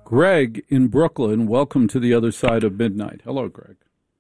Greg in Brooklyn, welcome to the other side of midnight. Hello, Greg.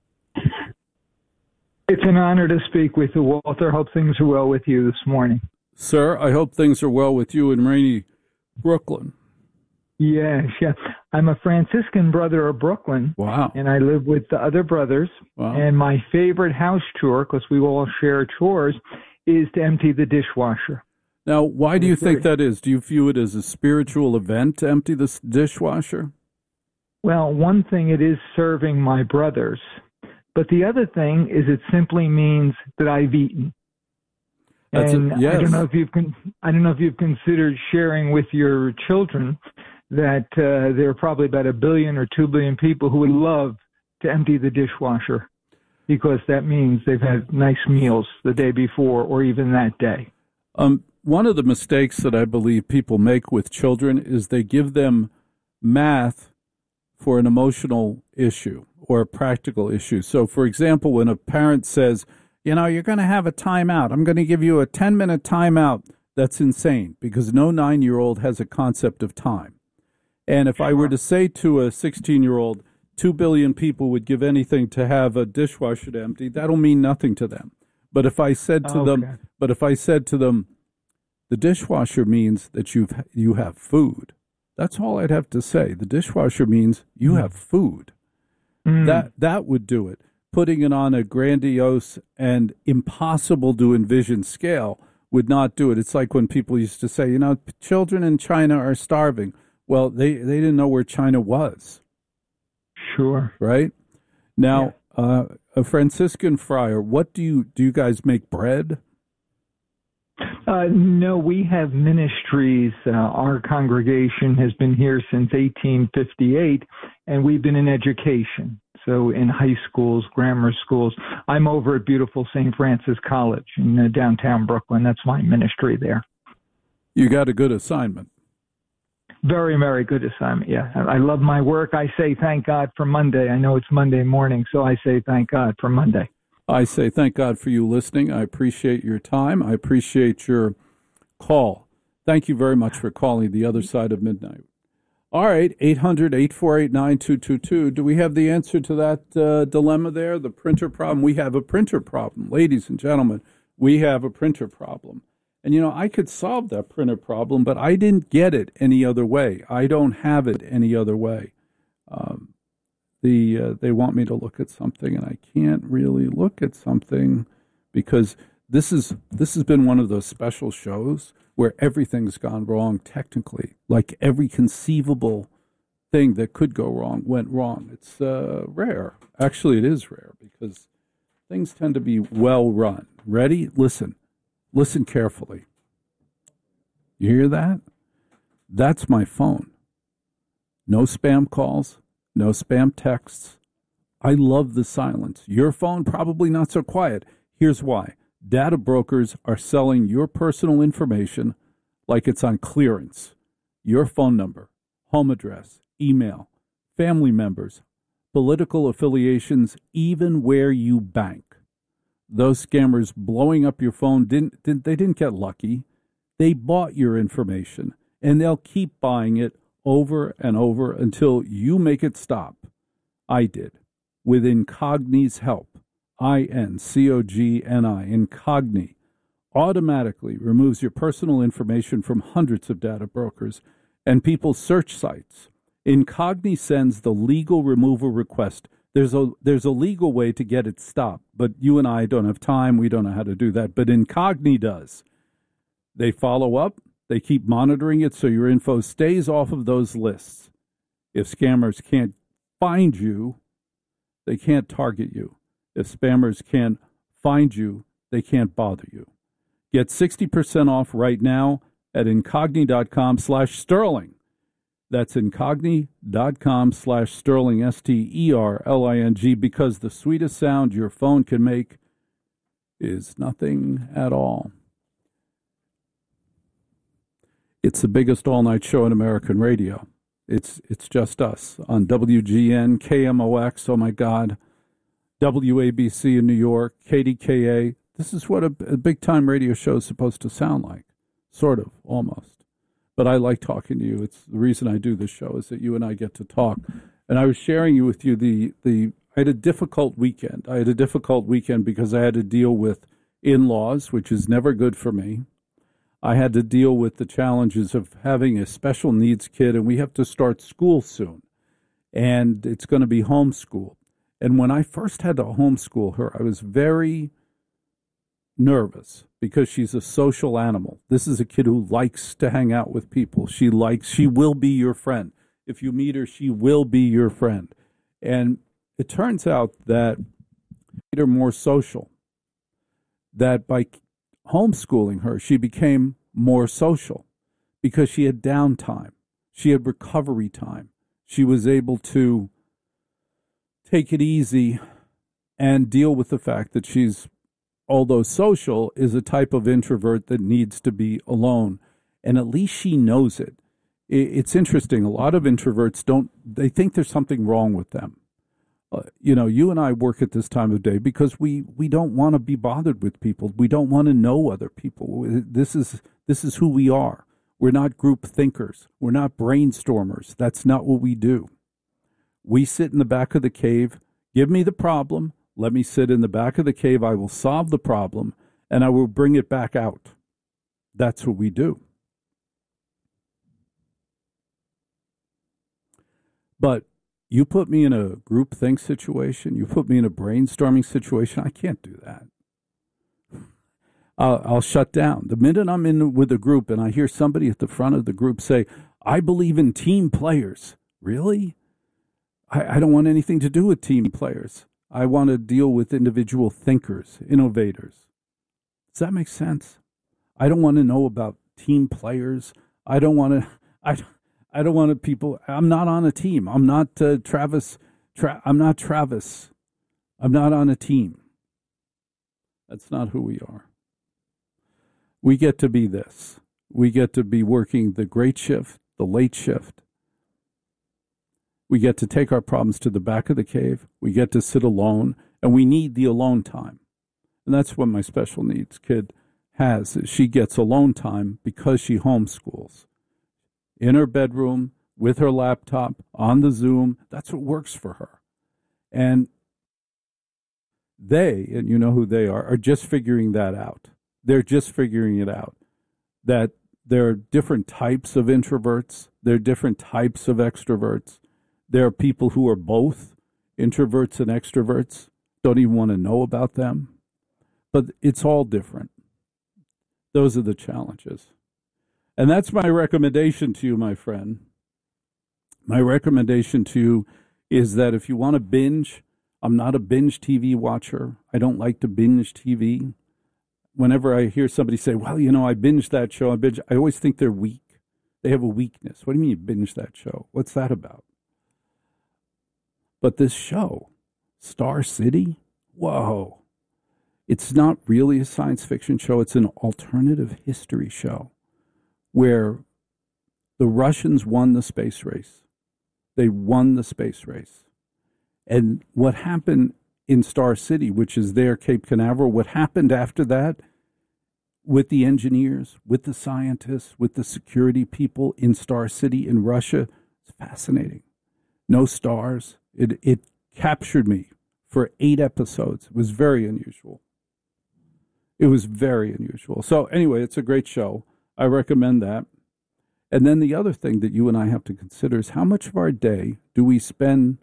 It's an honor to speak with you, Walter. Hope things are well with you this morning. Sir, I hope things are well with you in rainy Brooklyn. Yes, yeah. I'm a Franciscan brother of Brooklyn. Wow. And I live with the other brothers. Wow. And my favorite house chore, because we all share chores, is to empty the dishwasher. Now, why do you think that is? Do you view it as a spiritual event to empty the dishwasher? Well, one thing, it is serving my brothers. But the other thing is it simply means that I've eaten. And yes. I don't know if you've considered sharing with your children that there are probably about 1 billion or 2 billion people who would love to empty the dishwasher, because that means they've had nice meals the day before or even that day. One of the mistakes that I believe people make with children is they give them math for an emotional issue or a practical issue. So, for example, when a parent says, you're going to have a timeout, I'm going to give you a 10-minute timeout, that's insane, because no 9-year-old has a concept of time. And if I were to say to a 16-year-old, 2 billion people would give anything to have a dishwasher to empty, that'll mean nothing to them. But if I said to them, the dishwasher means that you have food, that's all I'd have to say. The dishwasher means you have food. That would do it. Putting it on a grandiose and impossible to envision scale would not do it. It's like when people used to say, children in China are starving. Well, they didn't know where China was. Sure. Right? Now, a Franciscan friar, what do you guys make bread? No, we have ministries. Our congregation has been here since 1858, and we've been in education. So in high schools, grammar schools. I'm over at beautiful St. Francis College in downtown Brooklyn. That's my ministry there. You got a good assignment. Very, very good assignment, yeah. I love my work. I say thank God for Monday. I know it's Monday morning, so I say thank God for Monday. I say thank God for you listening. I appreciate your time. I appreciate your call. Thank you very much for calling the other side of midnight. All right, 800-848-9222. Do we have the answer to that dilemma there, the printer problem? We have a printer problem. Ladies and gentlemen, we have a printer problem. And, I could solve that printer problem, but I didn't get it any other way. I don't have it any other way. They want me to look at something, and I can't really look at something because this has been one of those special shows where everything's gone wrong technically. Like every conceivable thing that could go wrong went wrong. It's rare. Actually, it is rare because things tend to be well run. Ready? Listen carefully. You hear that? That's my phone. No spam calls, no spam texts. I love the silence. Your phone, probably not so quiet. Here's why. Data brokers are selling your personal information like it's on clearance. Your phone number, home address, email, family members, political affiliations, even where you bank. Those scammers blowing up your phone didn't get lucky. They bought your information, and they'll keep buying it over and over until you make it stop. I did, with Incogni's help. Incogni. Incogni automatically removes your personal information from hundreds of data brokers and people's search sites. Incogni sends the legal removal request. There's a legal way to get it stopped, but you and I don't have time. We don't know how to do that, but Incogni does. They follow up. They keep monitoring it so your info stays off of those lists. If scammers can't find you, they can't target you. If spammers can't find you, they can't bother you. Get 60% off right now at incogni.com/Sterling. That's incogni.com/Sterling, Sterling, because the sweetest sound your phone can make is nothing at all. It's the biggest all-night show in American radio. It's just us on WGN, KMOX, oh my God, WABC in New York, KDKA. This is what a big-time radio show is supposed to sound like, sort of, almost. but I like talking to you. It's the reason I do this show is that you and I get to talk. And I was sharing with you I had a difficult weekend. I had a difficult weekend because I had to deal with in-laws, which is never good for me. I had to deal with the challenges of having a special needs kid, and we have to start school soon. And it's going to be homeschool. And when I first had to homeschool her, I was very nervous because she's a social animal. This is a kid who likes to hang out with people. She will be your friend. If you meet her, she will be your friend. And it turns out that made her more social, that by homeschooling her, she became more social because she had downtime. She had recovery time. She was able to take it easy and deal with the fact that she's, although social, is a type of introvert that needs to be alone. And at least she knows it. It's interesting. A lot of introverts they think there's something wrong with them. You and I work at this time of day because we don't want to be bothered with people. We don't want to know other people. This is who we are. We're not group thinkers. We're not brainstormers. That's not what we do. We sit in the back of the cave. Give me the problem. Let me sit in the back of the cave. I will solve the problem, and I will bring it back out. That's what we do. But you put me in a group think situation, you put me in a brainstorming situation, I can't do that. I'll shut down. The minute I'm in with a group and I hear somebody at the front of the group say, I believe in team players. Really? I don't want anything to do with team players. I want to deal with individual thinkers, innovators. Does that make sense? I don't want to know about team players. I don't want to people. I'm not on a team. I'm not Travis. I'm not Travis. I'm not on a team. That's not who we are. We get to be this. We get to be working the great shift, the late shift. We get to take our problems to the back of the cave. We get to sit alone, and we need the alone time. And that's what my special needs kid has. Is she gets alone time because she homeschools. In her bedroom, with her laptop, on the Zoom. That's what works for her. And and you know who they are just figuring that out. They're just figuring it out, that there are different types of introverts. There are different types of extroverts. There are people who are both introverts and extroverts, don't even want to know about them. But it's all different. Those are the challenges. And that's my recommendation to you, my friend. My recommendation to you is that if you want to binge, I'm not a binge TV watcher. I don't like to binge TV. Whenever I hear somebody say, well, I binged that show, I always think they're weak. They have a weakness. What do you mean you binge that show? What's that about? But this show, Star City, whoa. It's not really a science fiction show. It's an alternative history show where the Russians won the space race. They won the space race. And what happened in Star City, which is there, Cape Canaveral, what happened after that with the engineers, with the scientists, with the security people in Star City in Russia, it's fascinating. No stars. It captured me for 8 episodes. It was very unusual. It was very unusual. So anyway, it's a great show. I recommend that. And then the other thing that you and I have to consider is how much of our day do we spend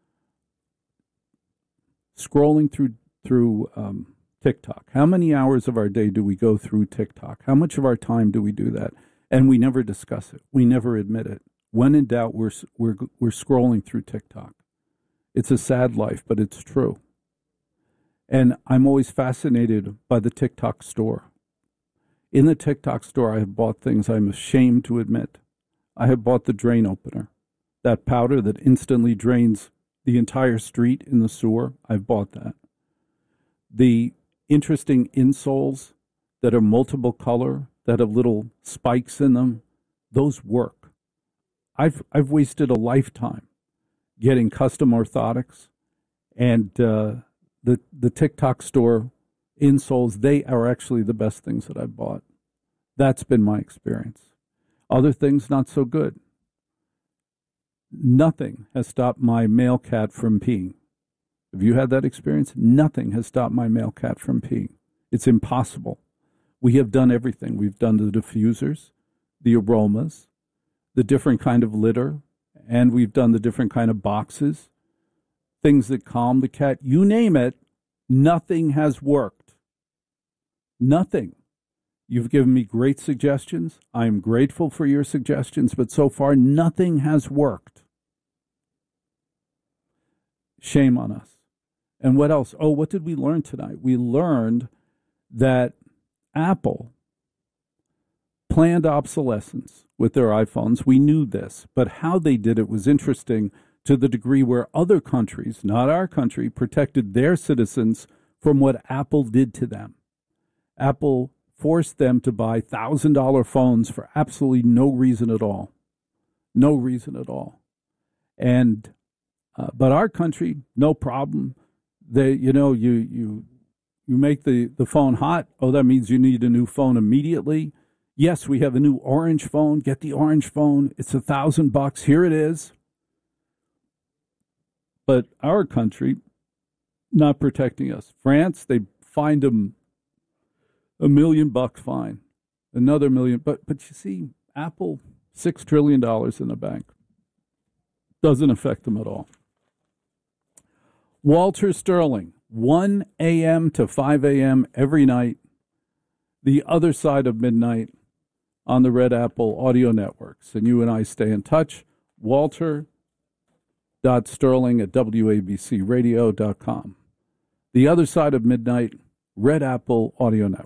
scrolling through TikTok? How many hours of our day do we go through TikTok? How much of our time do we do that? And we never discuss it. We never admit it. When in doubt, we're scrolling through TikTok. It's a sad life, but it's true. And I'm always fascinated by the TikTok store. In the TikTok store, I have bought things I'm ashamed to admit. I have bought the drain opener, that powder that instantly drains the entire street in the sewer. I've bought that. The interesting insoles that are multiple color, that have little spikes in them, those work. I've wasted a lifetime getting custom orthotics, and the TikTok store insoles, they are actually the best things that I've bought. That's been my experience. Other things, not so good. Nothing has stopped my male cat from peeing. Have you had that experience? Nothing has stopped my male cat from peeing. It's impossible. We have done everything. We've done the diffusers, the aromas, the different kind of litter, and we've done the different kind of boxes, things that calm the cat. You name it, nothing has worked. Nothing. You've given me great suggestions. I am grateful for your suggestions, but so far nothing has worked. Shame on us. And what else? Oh, what did we learn tonight? We learned that Apple planned obsolescence with their iPhones. We knew this, but how they did it was interesting to the degree where other countries, not our country, protected their citizens from what Apple did to them. Apple forced them to buy $1,000 phones for absolutely no reason at all. No reason at all. And but our country, no problem. You make the phone hot. Oh, that means you need a new phone immediately. Yes, we have a new orange phone. Get the orange phone. It's $1,000. Here it is. But our country, not protecting us. France, they fined them $1 million fine, another $1 million. But you see, Apple, $6 trillion in the bank. Doesn't affect them at all. Walter Sterling, 1 a.m. to 5 a.m. every night, the other side of midnight on the Red Apple audio networks. And you and I stay in touch. Walter.Sterling@WABCradio.com. The other side of midnight, Red Apple audio networks.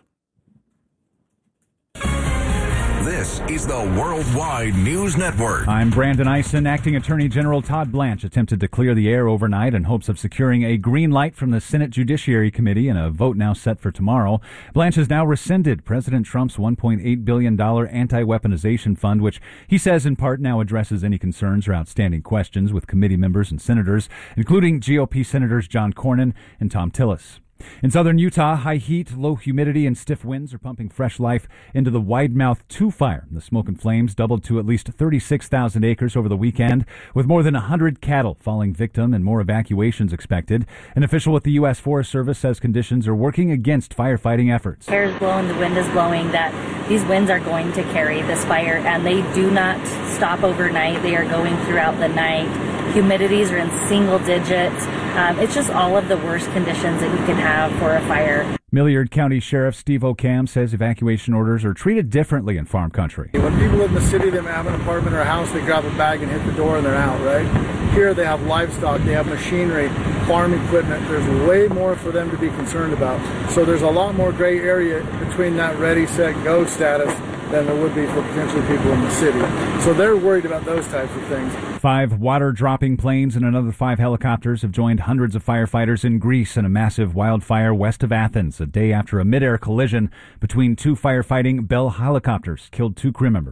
This is the Worldwide News Network. I'm Brandon Eisen. Acting Attorney General Todd Blanche attempted to clear the air overnight in hopes of securing a green light from the Senate Judiciary Committee in a vote now set for tomorrow. Blanche has now rescinded President Trump's $1.8 billion anti-weaponization fund, which he says in part now addresses any concerns or outstanding questions with committee members and senators, including GOP Senators John Cornyn and Thom Tillis. In southern Utah, high heat, low humidity, and stiff winds are pumping fresh life into the Widemouth 2 fire. The smoke and flames doubled to at least 36,000 acres over the weekend, with more than 100 cattle falling victim and more evacuations expected. An official with the U.S. Forest Service says conditions are working against firefighting efforts. Air is blowing, the wind is blowing, that these winds are going to carry this fire, and they do not stop overnight. They are going throughout the night. Humidities are in single digits. It's just all of the worst conditions that you can have for a fire. Milliard County Sheriff Steve Ocam says evacuation orders are treated differently in farm country. When people live in the city, they have an apartment or a house, they grab a bag and hit the door and they're out, right? Here they have livestock, they have machinery, farm equipment. There's way more for them to be concerned about. So there's a lot more gray area between that ready, set, go status than there would be for potentially people in the city. So they're worried about those types of things. 5 water-dropping planes and another 5 helicopters have joined hundreds of firefighters in Greece in a massive wildfire west of Athens, a day after a mid-air collision between 2 firefighting Bell helicopters killed 2 crew members.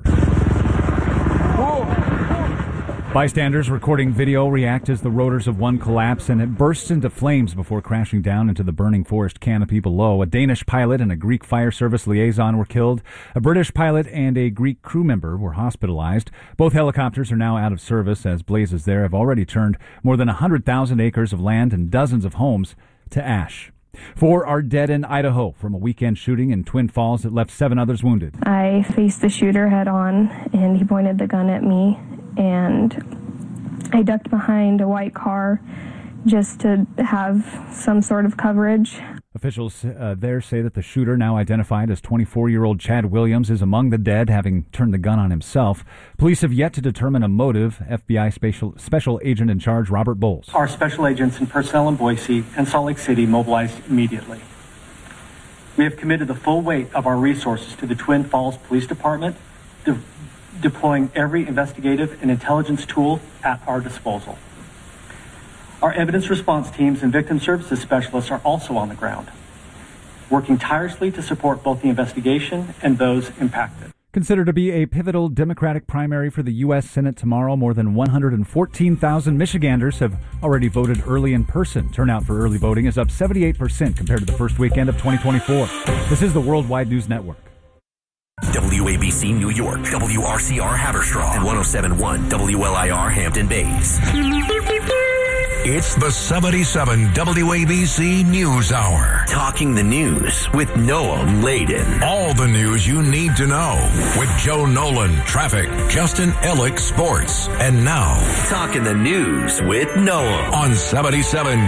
Bystanders recording video react as the rotors of one collapse and it bursts into flames before crashing down into the burning forest canopy below. A Danish pilot and a Greek fire service liaison were killed. A British pilot and a Greek crew member were hospitalized. Both helicopters are now out of service as blazes there have already turned more than 100,000 acres of land and dozens of homes to ash. 4 are dead in Idaho from a weekend shooting in Twin Falls that left 7 others wounded. I faced the shooter head on, and he pointed the gun at me, and I ducked behind a white car just to have some sort of coverage. Officials there say that the shooter, now identified as 24-year-old Chad Williams, is among the dead, having turned the gun on himself. Police have yet to determine a motive. FBI Special Agent in Charge Robert Bowles. Our special agents and personnel in Boise and Salt Lake City mobilized immediately. We have committed the full weight of our resources to the Twin Falls Police Department, deploying every investigative and intelligence tool at our disposal. Our evidence response teams and victim services specialists are also on the ground, working tirelessly to support both the investigation and those impacted. Considered to be a pivotal Democratic primary for the U.S. Senate tomorrow, more than 114,000 Michiganders have already voted early in person. Turnout for early voting is up 78% compared to the first weekend of 2024. This is the Worldwide News Network. WABC New York, WRCR Haverstraw, and 107.1 WLIR Hampton Bays. It's the 77 WABC News Hour. Talking the news with Noam Laden. All the news you need to know with Joe Nolan, traffic, Justin Ellick, sports. And now, Talking the news with Noam on 77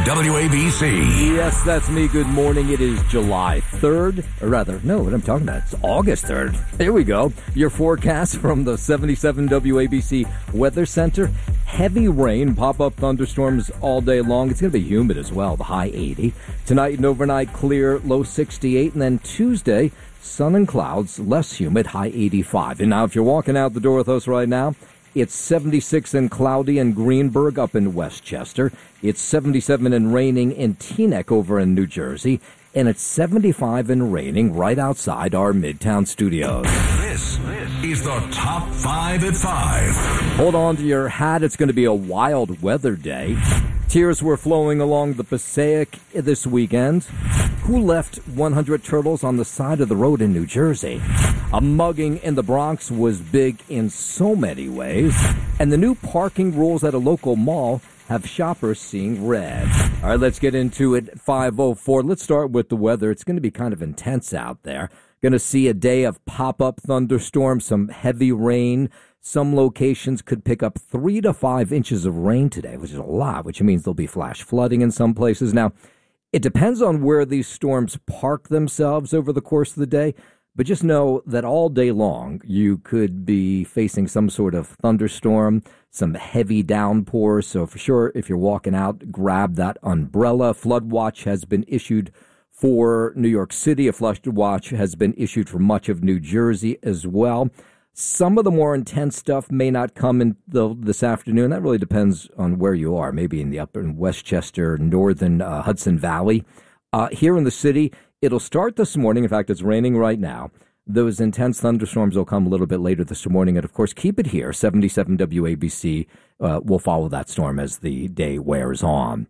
WABC. Yes, that's me. Good morning. It is July 3rd, or rather, no, what I'm talking about, it's August 3rd. Here we go. Your forecast from the 77 WABC Weather Center. Heavy rain, pop-up thunderstorms all day long. It's going to be humid as well, the high 80. Tonight and overnight, clear, low 68. And then Tuesday, sun and clouds, less humid, high 85. And now if you're walking out the door with us right now, it's 76 and cloudy in Greenburgh up in Westchester. It's 77 and raining in Teaneck over in New Jersey. And it's 75 and raining right outside our Midtown studios. This is the Top 5 at 5. Hold on to your hat. It's going to be a wild weather day. Tears were flowing along the Passaic this weekend. Who left 100 turtles on the side of the road in New Jersey? A mugging in the Bronx was big in so many ways. And the new parking rules at a local mall have shoppers seeing red. All right, let's get into it. 5:04. Let's start with the weather. It's going to be kind of intense out there. Going to see a day of pop-up thunderstorms, some heavy rain. Some locations could pick up 3 to 5 inches of rain today, which is a lot, which means there'll be flash flooding in some places. Now, it depends on where these storms park themselves over the course of the day, but just know that all day long you could be facing some sort of thunderstorm, some heavy downpours. So for sure, if you're walking out, grab that umbrella. Flood watch has been issued for New York City. A flood watch has been issued for much of New Jersey as well. Some of the more intense stuff may not come in this afternoon. That really depends on where you are, maybe in the upper Westchester, northern Hudson Valley. Here in the city, it'll start this morning. In fact, it's raining right now. Those intense thunderstorms will come a little bit later this morning. And, of course, keep it here. 77 WABC will follow that storm as the day wears on.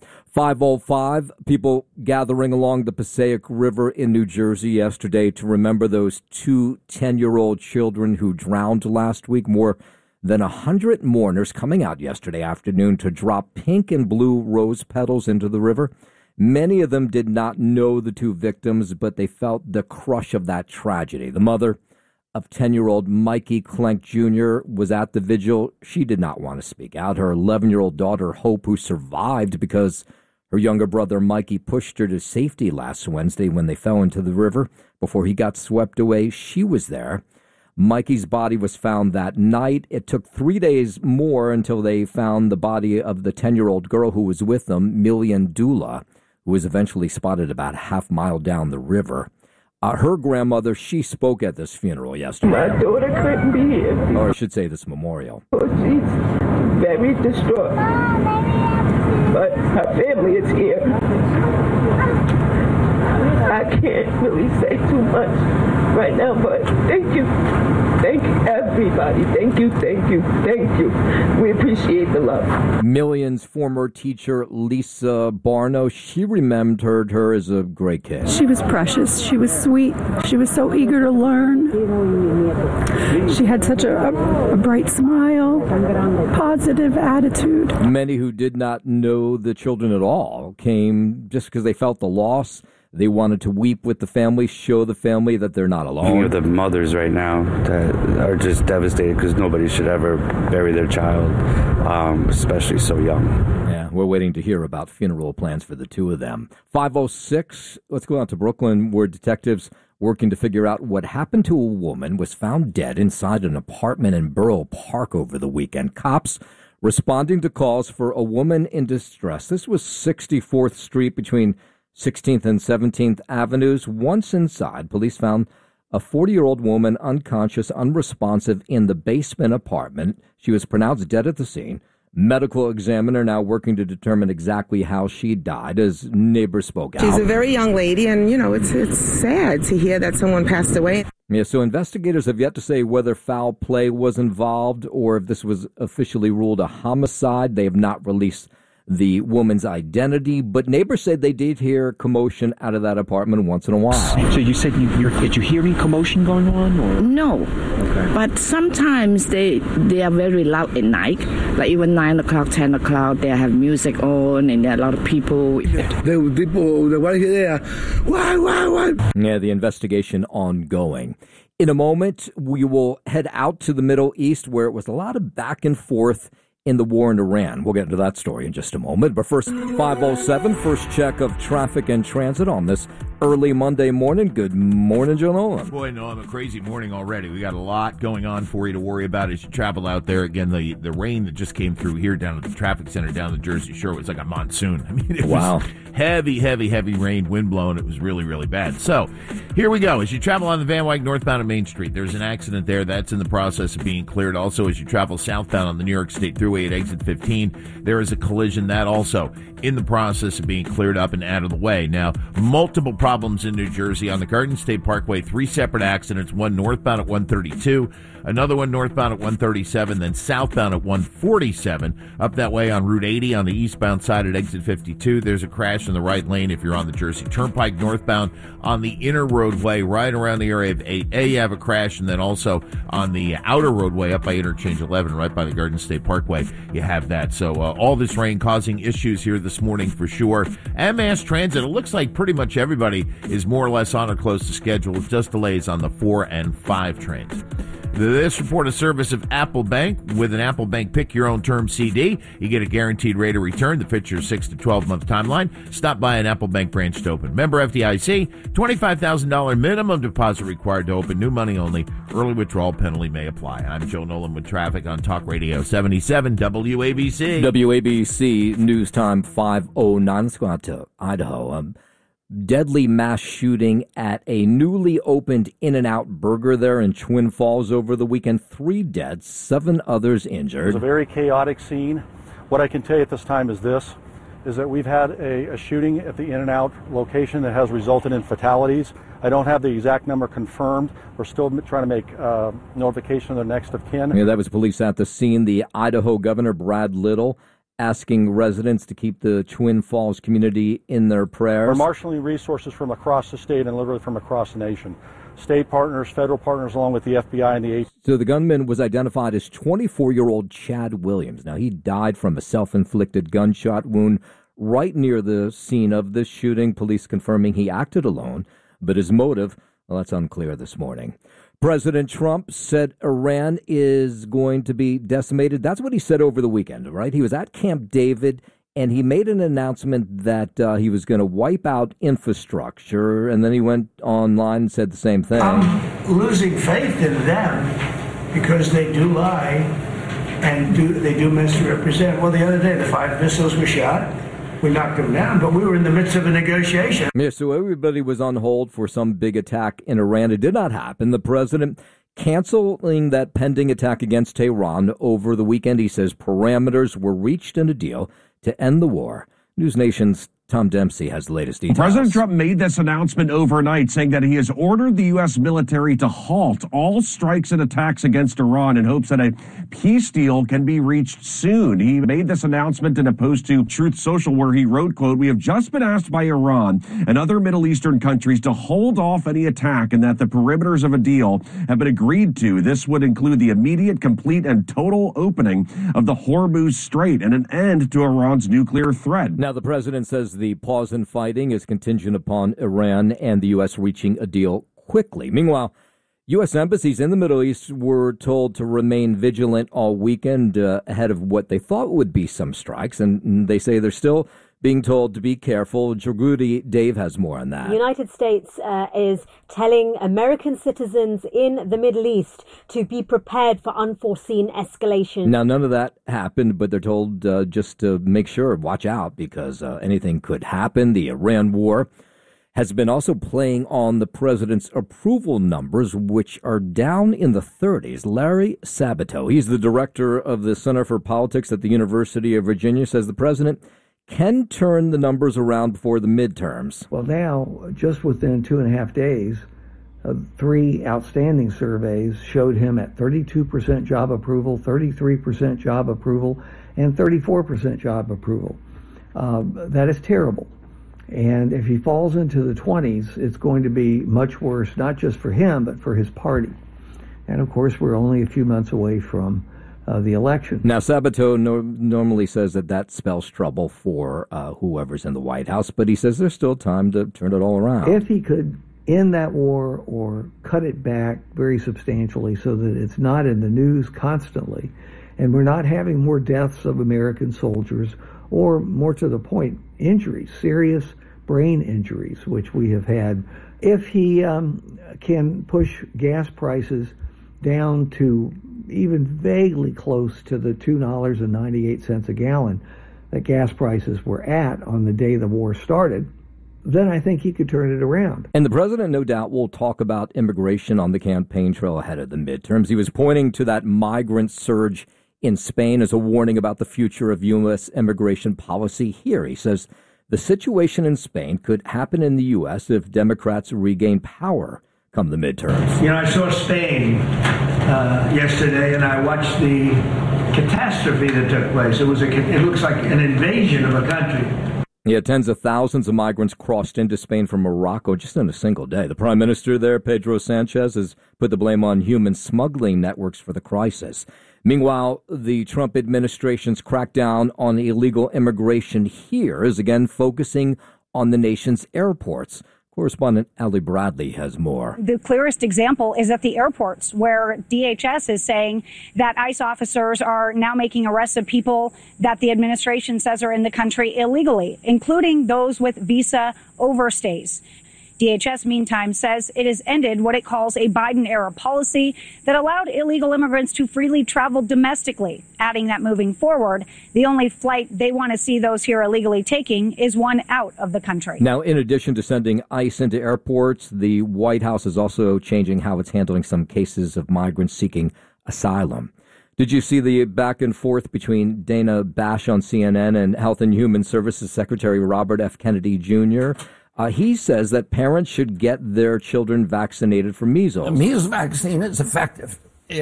5:05, people gathering along the Passaic River in New Jersey yesterday to remember those 2 10-year-old children who drowned last week. More than 100 mourners coming out yesterday afternoon to drop pink and blue rose petals into the river. Many of them did not know the 2 victims, but they felt the crush of that tragedy. The mother of 10-year-old Mikey Klenk Jr. was at the vigil. She did not want to speak out. Her 11-year-old daughter, Hope, who survived because her younger brother, Mikey, pushed her to safety last Wednesday when they fell into the river before he got swept away. She was there. Mikey's body was found that night. It took 3 days more until they found the body of the 10-year-old girl who was with them, Millian Dula, who was eventually spotted about a half mile down the river. Her grandmother, she spoke at this funeral yesterday. My daughter couldn't be here. Or I should say this memorial. Oh, she's very distraught. But her family is here. I can't really say too much right now, but thank you. Thank you, everybody. Thank you, thank you, thank you. We appreciate the love. Millian's former teacher, Lisa Barno, she remembered her as a great kid. She was precious. She was sweet. She was so eager to learn. She had such a bright smile, positive attitude. Many who did not know the children at all came just because they felt the loss. They wanted to weep with the family, show the family that they're not alone. Many of the mothers right now that are just devastated because nobody should ever bury their child, especially so young. Yeah, we're waiting to hear about funeral plans for the 2 of them. 5:06, let's go out to Brooklyn, where detectives working to figure out what happened to a woman was found dead inside an apartment in Borough Park over the weekend. Cops responding to calls for a woman in distress. This was 64th Street between 16th and 17th Avenues. Once inside, police found a 40-year-old woman unconscious, unresponsive in the basement apartment. She was pronounced dead at the scene. Medical examiner now working to determine exactly how she died as neighbors spoke out. She's a very young lady, and, it's sad to hear that someone passed away. Yeah, so investigators have yet to say whether foul play was involved or if this was officially ruled a homicide. They have not released the woman's identity, but neighbors said they did hear commotion out of that apartment once in a while. So you said did you hear any commotion going on? Or? No. Okay. But sometimes they are very loud at night. Like even 9 o'clock, 10 o'clock, they have music on and there are a lot of people. Yeah, the investigation ongoing. In a moment, we will head out to the Middle East where it was a lot of back and forth in the war in Iran. We'll get into that story in just a moment. But first, 5:07, first check of traffic and transit on this early Monday morning. Good morning, Joe Nolan. Boy, Nolan, a crazy morning already. We got a lot going on for you to worry about as you travel out there. Again, the rain that just came through here down at the traffic center down the Jersey Shore was like a monsoon. I mean, it was heavy rain, wind blowing. It was really, really bad. So here we go. As you travel on the Van Wyck northbound at Main Street, there's an accident there. That's in the process of being cleared. Also, as you travel southbound on the New York State Thruway at exit 15, there is a collision. That also in the process of being cleared up and out of the way. Now, multiple problems in New Jersey on the Garden State Parkway. 3 separate accidents, one northbound at 132, another one northbound at 137, then southbound at 147. Up that way on Route 80 on the eastbound side at exit 52, there's a crash in the right lane if you're on the Jersey Turnpike northbound. On the inner roadway right around the area of 8A, you have a crash, and then also on the outer roadway up by Interchange 11 right by the Garden State Parkway, you have that. So all this rain causing issues here this morning for sure. And mass transit, it looks like pretty much everybody is more or less on or close to schedule. Just delays on the 4 and 5 trains. This report is service of Apple Bank. With an Apple Bank Pick Your Own Term CD, you get a guaranteed rate of return that fits your 6 to 12-month timeline. Stop by an Apple Bank branch to open. Member FDIC, $25,000 minimum deposit required to open. New money only. Early withdrawal penalty may apply. I'm Joe Nolan with traffic on Talk Radio 77 WABC. WABC News Time 5:09. Let's go out to Idaho. Deadly mass shooting at a newly opened In-N-Out Burger there in Twin Falls over the weekend. 3 dead, 7 others injured. It was a very chaotic scene. What I can tell you at this time is that we've had a shooting at the In-N-Out location that has resulted in fatalities. I don't have the exact number confirmed. We're still trying to make notification of the next of kin. Yeah, that was police at the scene. The Idaho Governor, Brad Little, asking residents to keep the Twin Falls community in their prayers. We're marshaling resources from across the state and literally from across the nation. State partners, federal partners, along with the FBI and the AT. So the gunman was identified as 24-year-old Chad Williams. Now, he died from a self-inflicted gunshot wound right near the scene of this shooting. Police confirming he acted alone, but his motive, well, that's unclear this morning. President Trump said Iran is going to be decimated. That's what he said over the weekend, right? He was at Camp David, and he made an announcement that he was going to wipe out infrastructure, and then he went online and said the same thing. I'm losing faith in them because they do lie and they do misrepresent. Well, the other day, the 5 missiles were shot. We knocked them down, but we were in the midst of a negotiation. Yeah, so everybody was on hold for some big attack in Iran. It did not happen. The president canceling that pending attack against Tehran over the weekend. He says parameters were reached in a deal to end the war. News Nation's Tom Dempsey has the latest details. President Trump made this announcement overnight, saying that he has ordered the U.S. military to halt all strikes and attacks against Iran in hopes that a peace deal can be reached soon. He made this announcement in a post to Truth Social where he wrote, quote, "We have just been asked by Iran and other Middle Eastern countries to hold off any attack and that the perimeters of a deal have been agreed to. This would include the immediate, complete, and total opening of the Hormuz Strait and an end to Iran's nuclear threat." Now, the president says the pause in fighting is contingent upon Iran and the U.S. reaching a deal quickly. Meanwhile, U.S. embassies in the Middle East were told to remain vigilant all weekend ahead of what they thought would be some strikes, and they say they're still being told to be careful. Jagudi Dave has more on that. The United States is telling American citizens in the Middle East to be prepared for unforeseen escalation. Now, none of that happened, but they're told just to make sure, watch out, because anything could happen. The Iran war has been also playing on the president's approval numbers, which are down in the 30s. Larry Sabato, he's the director of the Center for Politics at the University of Virginia, says the president can turn the numbers around before the midterms. Well, now, just within 2.5 days, 3 outstanding surveys showed him at 32% job approval, 33% job approval, and 34% job approval. that is terrible. And if he falls into the 20s, it's going to be much worse, not just for him, but for his party. And of course, we're only a few months away from the election. Now, Sabato normally says that spells trouble for whoever's in the White House, but he says there's still time to turn it all around. If he could end that war or cut it back very substantially so that it's not in the news constantly, and we're not having more deaths of American soldiers or, more to the point, injuries, serious brain injuries, which we have had. If he can push gas prices down to even vaguely close to the $2.98 a gallon that gas prices were at on the day the war started, then I think he could turn it around. And the president, no doubt, will talk about immigration on the campaign trail ahead of the midterms. He was pointing to that migrant surge in Spain as a warning about the future of U.S. immigration policy here. He says the situation in Spain could happen in the U.S. if Democrats regain power come the midterms. You know, I saw Spain yesterday, and I watched the catastrophe that took place. It looks like an invasion of a country. Yeah, tens of thousands of migrants crossed into Spain from Morocco just in a single day. The prime minister there, Pedro Sanchez, has put the blame on human smuggling networks for the crisis. Meanwhile, the Trump administration's crackdown on illegal immigration here is again focusing on the nation's airports. Correspondent Ali Bradley has more. The clearest example is at the airports, where DHS is saying that ICE officers are now making arrests of people that the administration says are in the country illegally, including those with visa overstays. DHS, meantime, says it has ended what it calls a Biden-era policy that allowed illegal immigrants to freely travel domestically, adding that moving forward, the only flight they want to see those here illegally taking is one out of the country. Now, in addition to sending ICE into airports, the White House is also changing how it's handling some cases of migrants seeking asylum. Did you see the back and forth between Dana Bash on CNN and Health and Human Services Secretary Robert F. Kennedy Jr.? He says that parents should get their children vaccinated for measles. The measles vaccine is effective.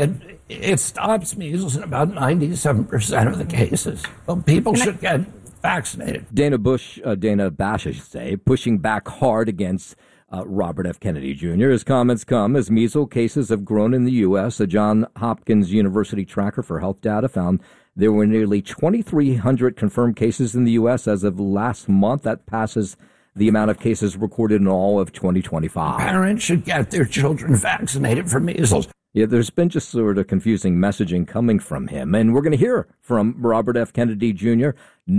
It stops measles in about 97% of the cases. Well, people should get vaccinated. Dana Bash, I should say, pushing back hard against Robert F. Kennedy Jr. His comments come as measles cases have grown in the U.S. A Johns Hopkins University tracker for health data found there were nearly 2,300 confirmed cases in the U.S. as of last month. That passes the amount of cases recorded in all of 2025. Parents should get their children vaccinated for measles. Yeah, there's been just sort of confusing messaging coming from him. And we're going to hear from Robert F. Kennedy Jr.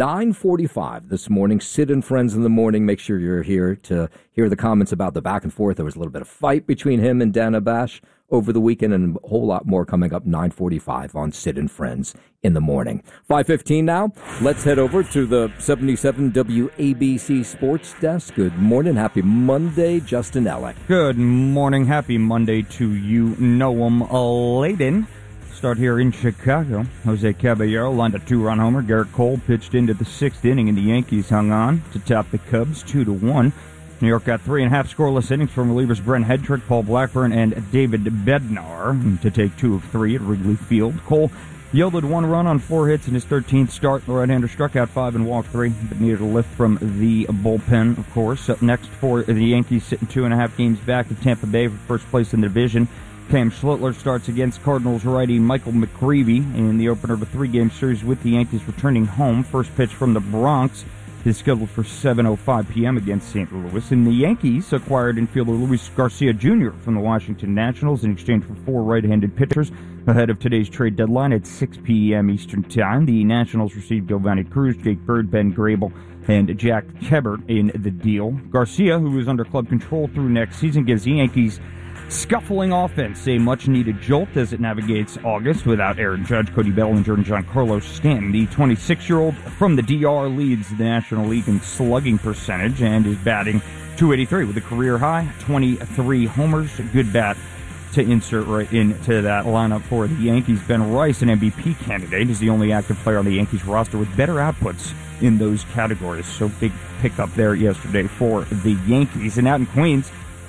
9:45 this morning. Sid and Friends in the Morning. Make sure you're here to hear the comments about the back and forth. There was a little bit of fight between him and Dana Bash over the weekend, and a whole lot more coming up 9:45 on Sid and Friends in the Morning. 5:15 now. Let's head over to the 77 WABC Sports Desk. Good morning. Happy Monday, Justin Ellick. Good morning. Happy Monday to you, Noam Layden. Start here in Chicago. Jose Caballero lined a two-run homer. Garrett Cole pitched into the sixth inning, and the Yankees hung on to top the Cubs 2-1. New York got 3.5 scoreless innings from relievers Brent Hedrick, Paul Blackburn, and David Bednar to take 2 of 3 at Wrigley Field. Cole yielded 1 run on 4 hits in his 13th start. The right-hander struck out 5 and walked 3, but needed a lift from the bullpen, of course. Up next for the Yankees, sitting 2.5 games back of Tampa Bay for first place in the division. Cam Schlittler starts against Cardinals righty Michael McCreevy in the opener of a 3-game series with the Yankees returning home. First pitch from the Bronx is scheduled for 7:05 p.m. against St. Louis. And the Yankees acquired infielder Luis Garcia Jr. from the Washington Nationals in exchange for 4 right-handed pitchers ahead of today's trade deadline at 6 p.m. Eastern Time. The Nationals received Giovanni Cruz, Jake Bird, Ben Grable, and Jack Hebert in the deal. Garcia, who is under club control through next season, gives the Yankees scuffling offense a much-needed jolt as it navigates August without Aaron Judge, Cody Bellinger, and Giancarlo Stanton. The 26-year-old from the DR leads the National League in slugging percentage and is batting .283 with a career-high 23 homers. A good bat to insert right into that lineup for the Yankees. Ben Rice, an MVP candidate, is the only active player on the Yankees roster with better outputs in those categories. So big pickup there yesterday for the Yankees. And out in Queens,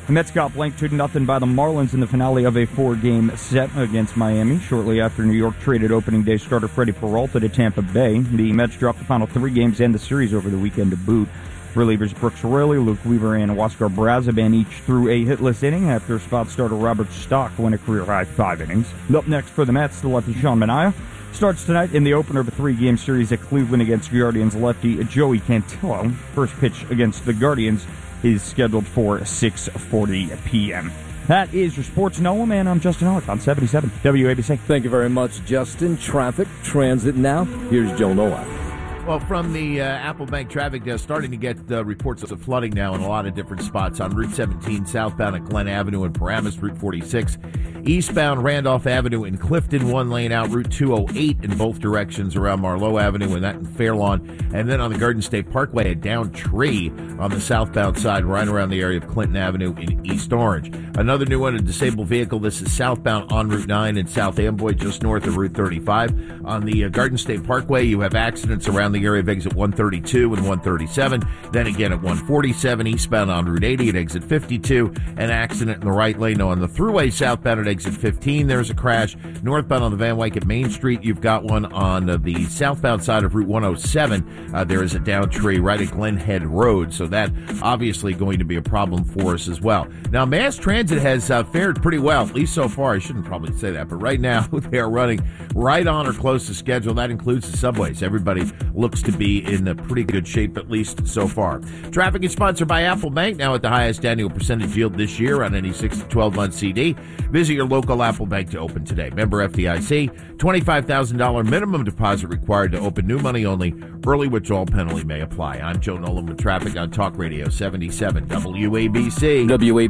The Mets got blanked 2-0 by the Marlins in the finale of a 4-game set against Miami. Shortly after New York traded opening day starter Freddie Peralta to Tampa Bay, the Mets dropped the final 3 games and the series over the weekend to boot. Relievers Brooks Raley, Luke Weaver, and Huascar Brazoban each threw a hitless inning after spot starter Robert Stock went a career-high 5 innings. Up next for the Mets, the lefty Sean Manaea starts tonight in the opener of a 3-game series at Cleveland against Guardians lefty Joey Cantillo. First pitch against the Guardians is scheduled for 6:40 p.m. That is your Sports Noam, and I'm Justin Ellick on 77 WABC. Thank you very much, Justin. Traffic, transit now. Here's Joe Noah. Well, from the Apple Bank traffic desk, starting to get reports of flooding now in a lot of different spots on Route 17 southbound at Glen Avenue in Paramus, Route 46 eastbound Randolph Avenue in Clifton, 1 lane out, Route 208 in both directions around Marlowe Avenue and that in Fairlawn, and then on the Garden State Parkway at Downtree on the southbound side right around the area of Clinton Avenue in East Orange. Another new one, a disabled vehicle. This is southbound on Route 9 in South Amboy, just north of Route 35. On the Garden State Parkway, you have accidents around the area of exit 132 and 137. Then again at 147 eastbound on Route 80 at exit 52. An accident in the right lane. Now on the thruway southbound at exit 15, there's a crash. Northbound on the Van Wyck at Main Street, you've got one on the southbound side of Route 107. There is a downtree right at Glen Head Road. So that obviously going to be a problem for us as well. Now mass transit has fared pretty well, at least so far. I shouldn't probably say that, but right now they are running right on or close to schedule. That includes the subways. Everybody looks to be in a pretty good shape, at least so far. Traffic is sponsored by Apple Bank, now at the highest annual percentage yield this year on any 6 to 12-month CD. Visit your local Apple Bank to open today. Member FDIC, $25,000 minimum deposit required to open, new money only. Early withdrawal penalty may apply. I'm Joe Nolan with traffic on Talk Radio 77 WABC.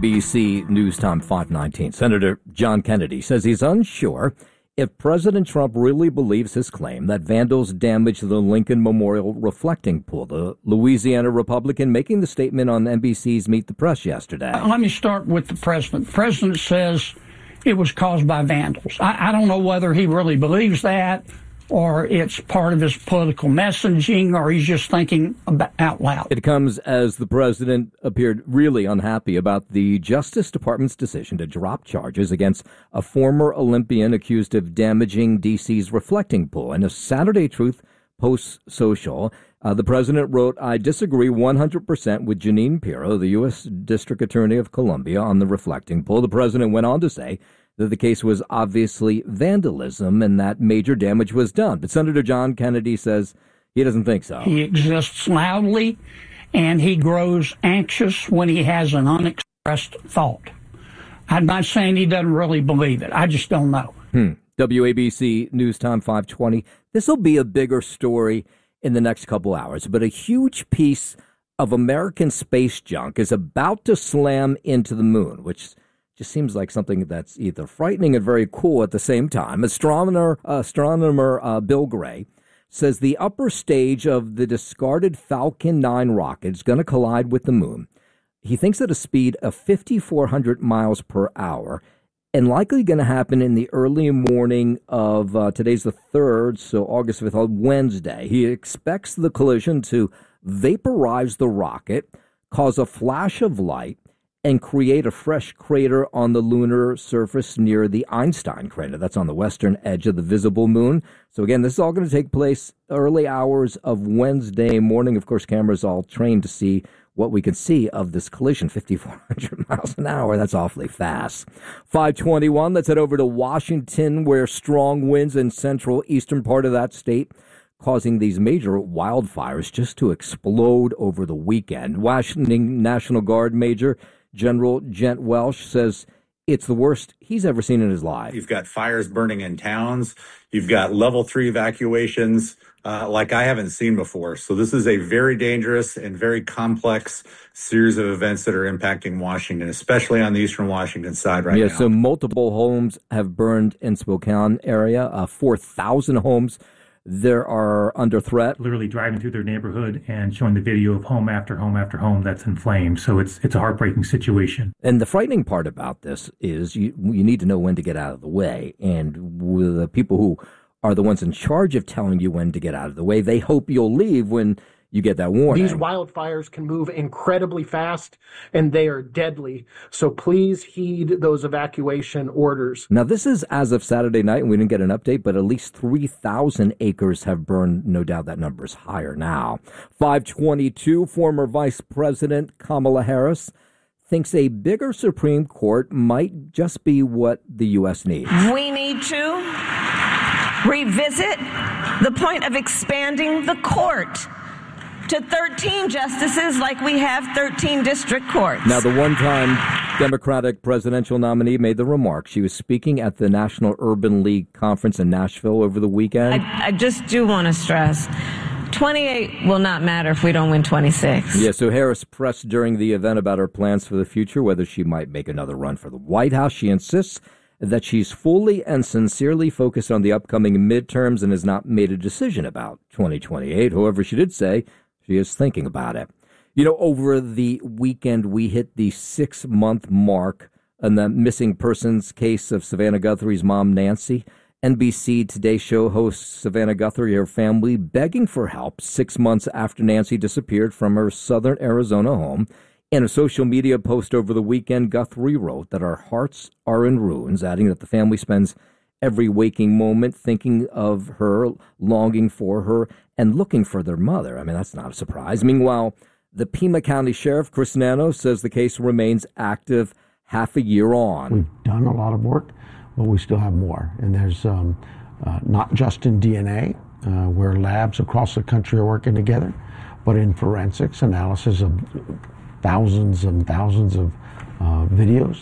WABC News Time 519. Senator John Kennedy says he's unsure if President Trump really believes his claim that vandals damaged the Lincoln Memorial reflecting pool. The Louisiana Republican making the statement on NBC's Meet the Press yesterday. Let me start with the president. The president says it was caused by vandals. I don't know whether he really believes that, or it's part of his political messaging, or he's just thinking out loud. It comes as the president appeared really unhappy about the Justice Department's decision to drop charges against a former Olympian accused of damaging D.C.'s reflecting pool. In a Saturday Truth post social, the president wrote, "I disagree 100% with Jeanine Pirro, the U.S. District Attorney of Columbia, on the reflecting pool." The president went on to say that the case was obviously vandalism and that major damage was done. But Senator John Kennedy says he doesn't think so. He exists loudly, and he grows anxious when he has an unexpressed thought. I'm not saying he doesn't really believe it. I just don't know. WABC News Time 520. This will be a bigger story in the next couple hours, but a huge piece of American space junk is about to slam into the moon, which just seems like something that's either frightening and very cool at the same time. Astronomer Bill Gray says the upper stage of the discarded Falcon 9 rocket is going to collide with the moon. He thinks at a speed of 5,400 miles per hour, and likely going to happen in the early morning of today's the 3rd, so August 5th, on Wednesday. He expects the collision to vaporize the rocket, cause a flash of light, and create a fresh crater on the lunar surface near the Einstein crater. That's on the western edge of the visible moon. So again, this is all going to take place early hours of Wednesday morning. Of course, cameras all trained to see what we can see of this collision, 5,400 miles an hour. That's awfully fast. 521, let's head over to Washington, where strong winds in central eastern part of that state causing these major wildfires just to explode over the weekend. Washington National Guard Major General Gent Welsh says it's the worst he's ever seen in his life. You've got fires burning in towns. You've got level 3 evacuations like I haven't seen before. So this is a very dangerous and very complex series of events that are impacting Washington, especially on the eastern Washington side right now. So multiple homes have burned in Spokane area, 4,000 homes there are under threat. Literally driving through their neighborhood and showing the video of home after home after home that's in flames. So it's a heartbreaking situation. And the frightening part about this is you need to know when to get out of the way. And with the people who are the ones in charge of telling you when to get out of the way, they hope you'll leave when you get that warning. These wildfires can move incredibly fast, and they are deadly. So please heed those evacuation orders. Now, this is as of Saturday night, and we didn't get an update, but at least 3,000 acres have burned. No doubt that number is higher now. 522, former Vice President Kamala Harris thinks a bigger Supreme Court might just be what the U.S. needs. We need to revisit the point of expanding the court to 13 justices like we have 13 district courts. Now, the one-time Democratic presidential nominee made the remark. She was speaking at the National Urban League Conference in Nashville over the weekend. I just do want to stress, 28 will not matter if we don't win 26. Yeah, so Harris pressed during the event about her plans for the future, whether she might make another run for the White House. She insists that she's fully and sincerely focused on the upcoming midterms and has not made a decision about 2028. However, she did say she is thinking about it. You know, over the weekend, we hit the 6-month mark on the missing persons case of Savannah Guthrie's mom, Nancy. NBC Today show host Savannah Guthrie, her family, begging for help 6 months after Nancy disappeared from her southern Arizona home. In a social media post over the weekend, Guthrie wrote that our hearts are in ruins, adding that the family spends every waking moment thinking of her, longing for her, and looking for their mother. I mean, that's not a surprise. Meanwhile, the Pima County Sheriff, Chris Nano, says the case remains active half a year on. We've done a lot of work, but we still have more. And there's not just in DNA, where labs across the country are working together, but in forensics, analysis of thousands and thousands of videos,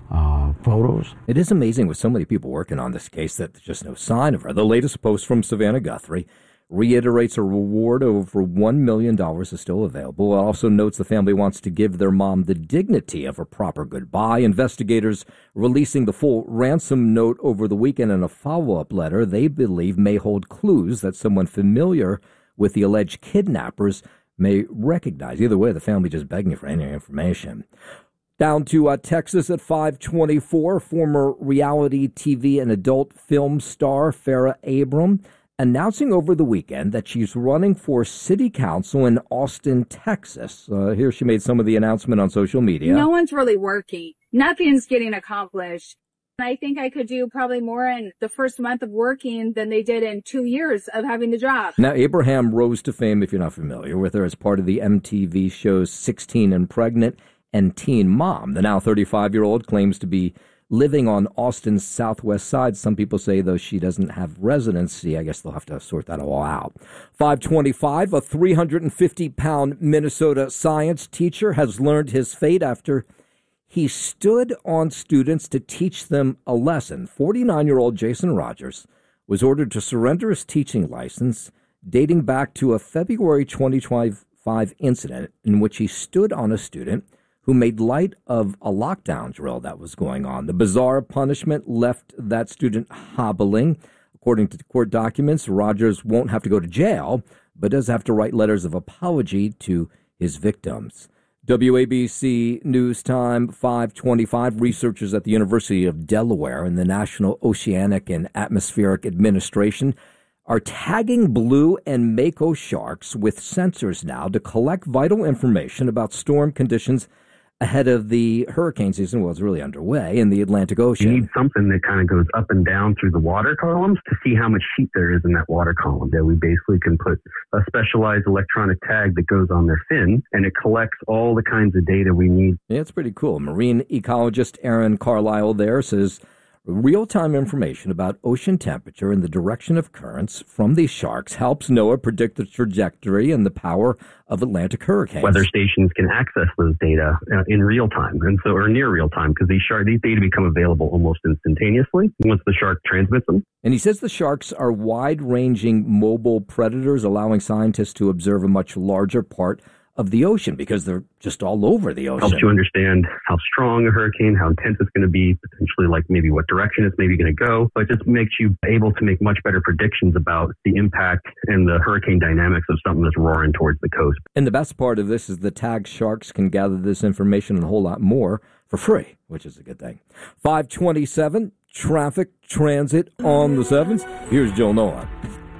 photos. It is amazing with so many people working on this case that there's just no sign of her. The latest post from Savannah Guthrie reiterates a reward of over $1 million is still available. It also notes the family wants to give their mom the dignity of a proper goodbye. Investigators releasing the full ransom note over the weekend in a follow-up letter they believe may hold clues that someone familiar with the alleged kidnappers may recognize. Either way, the family just begging for any information. Down to Texas at 524, former reality TV and adult film star Farrah Abram announcing over the weekend that she's running for city council in Austin, Texas. Here she made some of the announcement on social media. No one's really working. Nothing's getting accomplished. I think I could do probably more in the first month of working than they did in 2 years of having the job. Now, Abraham rose to fame, if you're not familiar with her, as part of the MTV shows 16 and Pregnant and Teen Mom. The now 35-year-old claims to be living on Austin's southwest side. Some people say, though, she doesn't have residency. I guess they'll have to sort that all out. 525, a 350-pound Minnesota science teacher has learned his fate after he stood on students to teach them a lesson. 49-year-old Jason Rogers was ordered to surrender his teaching license dating back to a February 2025 incident in which he stood on a student who made light of a lockdown drill that was going on. The bizarre punishment left that student hobbling. According to court documents, Rogers won't have to go to jail, but does have to write letters of apology to his victims. WABC News Time 525. Researchers at the University of Delaware and the National Oceanic and Atmospheric Administration are tagging blue and mako sharks with sensors now to collect vital information about storm conditions ahead of the hurricane season. Well, it's really underway in the Atlantic Ocean. You need something that kind of goes up and down through the water columns to see how much heat there is in that water column. That we basically can put a specialized electronic tag that goes on their fin, and it collects all the kinds of data we need. Yeah, it's pretty cool. Marine ecologist Aaron Carlisle there says real-time information about ocean temperature and the direction of currents from these sharks helps NOAA predict the trajectory and the power of Atlantic hurricanes. Weather stations can access those data in real time, and so or near real time, because these data become available almost instantaneously once the shark transmits them. And he says the sharks are wide-ranging mobile predators, allowing scientists to observe a much larger part of the ocean because they're just all over the ocean. Helps you understand how strong a hurricane, how intense it's going to be, potentially like maybe what direction it's maybe going to go. But it just makes you able to make much better predictions about the impact and the hurricane dynamics of something that's roaring towards the coast. And the best part of this is the tagged sharks can gather this information and a whole lot more for free, which is a good thing. 527, traffic transit on the 7s. Here's Joe Nolan.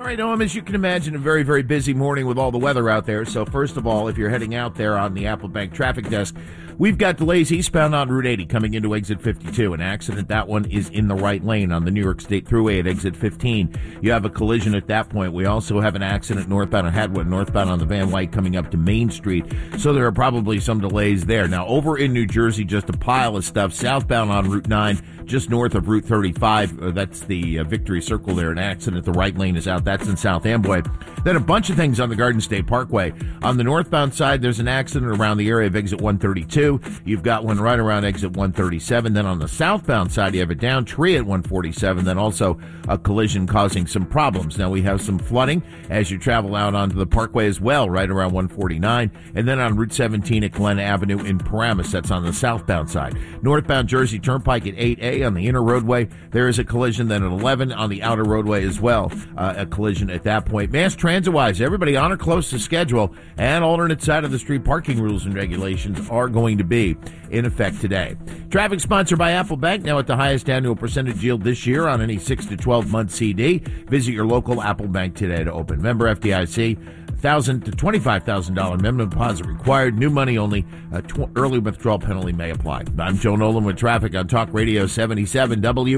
All right, Noam, as you can imagine, a very, very busy morning with all the weather out there. So first of all, if you're heading out there on the Apple Bank traffic desk, we've got delays eastbound on Route 80 coming into exit 52. An accident, that one is in the right lane on the New York State Thruway at exit 15. You have a collision at that point. We also have an accident northbound on Hadwood, northbound on the Van Wyck coming up to Main Street. So there are probably some delays there. Now, over in New Jersey, just a pile of stuff. Southbound on Route 9, just north of Route 35. That's the Victory Circle there. An accident. The right lane is out. That's in South Amboy. Then a bunch of things on the Garden State Parkway. On the northbound side, there's an accident around the area of exit 132. You've got one right around exit 137. Then on the southbound side, you have a down tree at 147. Then also a collision causing some problems. Now we have some flooding as you travel out onto the parkway as well, right around 149. And then on Route 17 at Glen Avenue in Paramus. That's on the southbound side. Northbound Jersey Turnpike at 8A on the inner roadway. There is a collision. Then at 11 on the outer roadway as well, a collision at that point. Mass transit-wise, everybody on or close to schedule, and alternate side of the street parking rules and regulations are going to be in effect today. Traffic sponsored by Apple Bank, now at the highest annual percentage yield this year on any 6 to 12-month CD. Visit your local Apple Bank today to open. Member FDIC, $1,000 to $25,000 minimum deposit required. New money only. Early withdrawal penalty may apply. I'm Joe Nolan with traffic on Talk Radio 77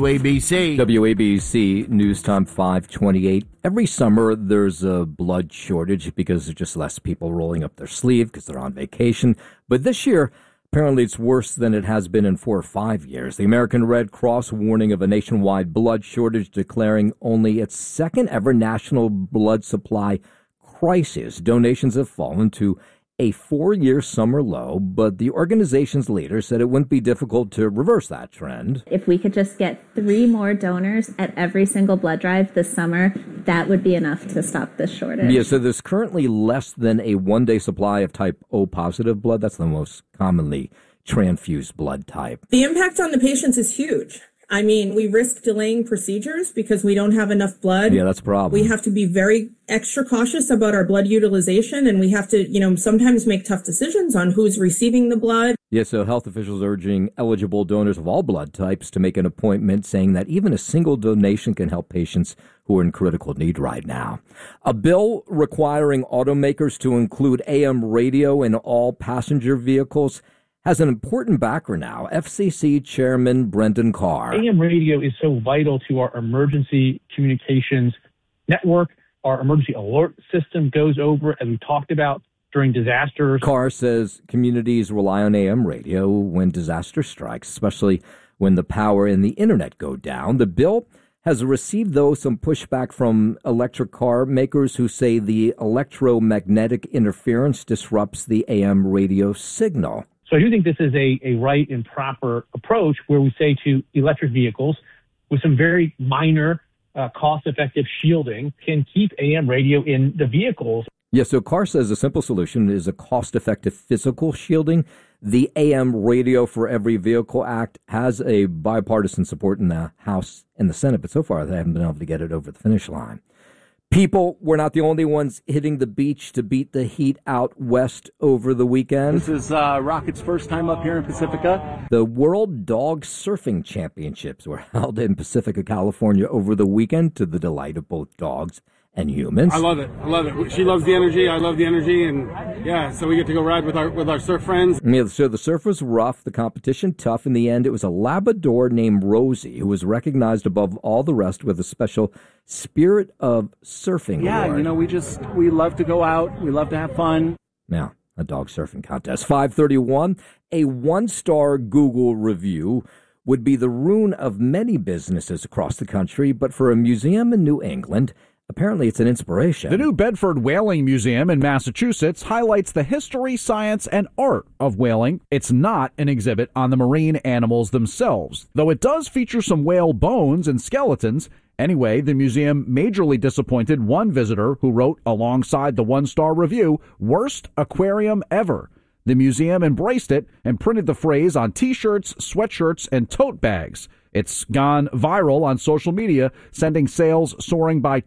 WABC. WABC News Time 528. Every summer there's a blood shortage because there's just less people rolling up their sleeve because they're on vacation. But this year, apparently it's worse than it has been in 4 or 5 years. The American Red Cross warning of a nationwide blood shortage, declaring only its second ever national blood supply crisis. Donations have fallen to a 4-year summer low, but the organization's leader said it wouldn't be difficult to reverse that trend. If we could just get 3 more donors at every single blood drive this summer, that would be enough to stop this shortage. Yeah, so there's currently less than a 1-day supply of type O positive blood. That's the most commonly transfused blood type. The impact on the patients is huge. I mean, we risk delaying procedures because we don't have enough blood. Yeah, that's a problem. We have to be very extra cautious about our blood utilization, and we have to, sometimes make tough decisions on who's receiving the blood. Yeah, so health officials urging eligible donors of all blood types to make an appointment, saying that even a single donation can help patients who are in critical need right now. A bill requiring automakers to include AM radio in all passenger vehicles has an important backer now. FCC Chairman Brendan Carr. AM radio is so vital to our emergency communications network. Our emergency alert system goes over, as we talked about, during disasters. Carr says communities rely on AM radio when disaster strikes, especially when the power and the internet go down. The bill has received, though, some pushback from electric car makers who say the electromagnetic interference disrupts the AM radio signal. So I do think this is a right and proper approach where we say to electric vehicles with some very minor cost-effective shielding can keep AM radio in the vehicles. Yeah, so Carr says a simple solution is a cost-effective physical shielding. The AM Radio for Every Vehicle Act has a bipartisan support in the House and the Senate, but so far they haven't been able to get it over the finish line. People were not the only ones hitting the beach to beat the heat out west over the weekend. This is Rocket's first time up here in Pacifica. The World Dog Surfing Championships were held in Pacifica, California over the weekend to the delight of both dogs and humans. I love it. I love it. She loves the energy. I love the energy. And yeah, so we get to go ride with our surf friends. Yeah, so the surf was rough, the competition tough. In the end, it was a Labrador named Rosie who was recognized above all the rest with a special Spirit of Surfing award. Yeah, we love to go out. We love to have fun. Yeah, a dog surfing contest. 531, a 1-star Google review would be the ruin of many businesses across the country, but for a museum in New England, apparently it's an inspiration. The New Bedford Whaling Museum in Massachusetts highlights the history, science, and art of whaling. It's not an exhibit on the marine animals themselves, though it does feature some whale bones and skeletons. Anyway, the museum majorly disappointed one visitor who wrote alongside the 1-star review, "Worst aquarium ever." The museum embraced it and printed the phrase on T-shirts, sweatshirts, and tote bags. It's gone viral on social media, sending sales soaring by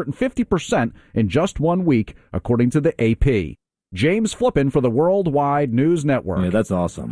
250% in just 1 week, according to the AP. James Flippin for the Worldwide News Network. Yeah, that's awesome.